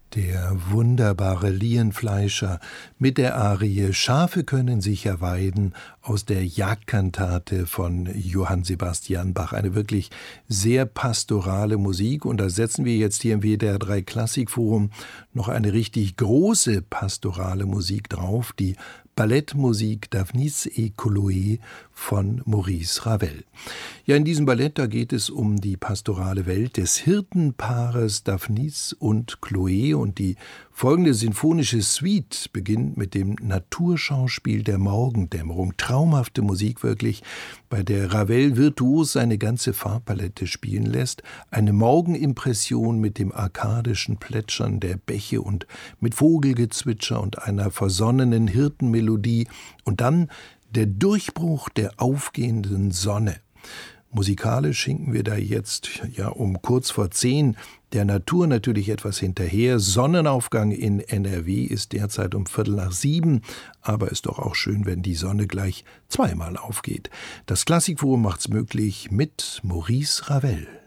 Der wunderbare Lilienfleischer mit der Arie »Schafe können sicher weiden« aus der Jagdkantate von Johann Sebastian Bach. Eine wirklich sehr pastorale Musik. Und da setzen wir jetzt hier im WDR 3 Klassikforum noch eine richtig große pastorale Musik drauf, die Ballettmusik Daphnis et Chloé von Maurice Ravel. Ja, in diesem Ballett, da geht es um die pastorale Welt des Hirtenpaares Daphnis und Chloé, und die folgende sinfonische Suite beginnt mit dem Naturschauspiel der Morgendämmerung. Traumhafte Musik wirklich, bei der Ravel virtuos seine ganze Farbpalette spielen lässt. Eine Morgenimpression mit dem arkadischen Plätschern der Bäche und mit Vogelgezwitscher und einer versonnenen Hirtenmelodie. Und dann der Durchbruch der aufgehenden Sonne. Musikalisch hinken wir da jetzt um kurz vor 10 der Natur natürlich etwas hinterher. Sonnenaufgang in NRW ist derzeit um 6:15, aber ist doch auch schön, wenn die Sonne gleich zweimal aufgeht. Das Klassikforum macht's möglich mit Maurice Ravel.